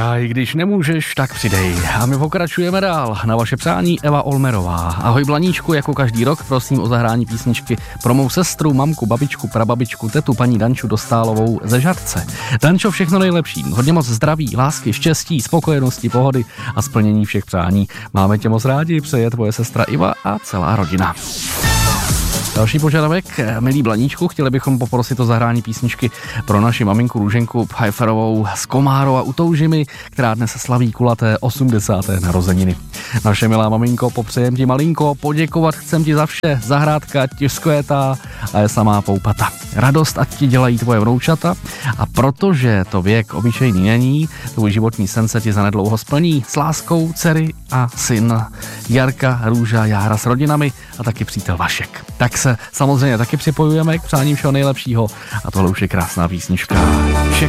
A i když nemůžeš, tak přidej. A my pokračujeme dál. Na vaše přání Eva Olmerová. Ahoj Blaníčku, jako každý rok prosím o zahrání písničky pro mou sestru, mamku, babičku, prababičku, tetu, paní Danču Dostálovou ze Žadce. Dančo, všechno nejlepší. Hodně moc zdraví, lásky, štěstí, spokojenosti, pohody a splnění všech přání. Máme tě moc rádi, přeje tvoje sestra Iva a celá rodina. Další požadavek, milý Blaníčku, chtěli bychom poprosit o zahrání písničky pro naši maminku Růženku Pfeifferovou z Komárova u Toužimy, která dnes slaví kulaté 80. narozeniny. Naše milá maminko, popřejem ti malinko, poděkovat chcem ti za vše, zahrádka ať ti vzkvétá a je samá poupata. Radost ať ti dělají tvoje vnoučata a protože to věk obyčejný není, tvůj životní sen se ti zanedlouho splní s láskou dcery a syn Jarka, Růža, Jára s rodinami a taky přítel Vašek. Tak se samozřejmě taky připojujeme k přáním všeho nejlepšího a tohle už je krásná písnička.